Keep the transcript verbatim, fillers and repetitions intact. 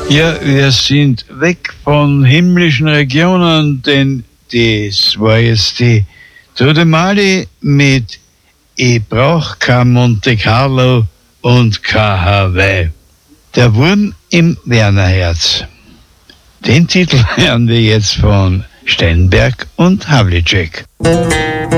Ja, wir sind weg von himmlischen Regionen, denn das war jetzt die Tote Mali mit Ich brauch kein Monte Carlo und kein Hawaii. Der Wurm im Wernerherz. Den Titel hören wir jetzt von Steinberg und Havlicek.